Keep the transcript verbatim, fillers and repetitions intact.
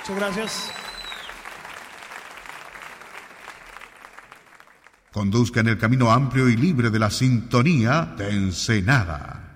Muchas gracias. Conduzca en el camino amplio y libre de la sintonía de Ensenada.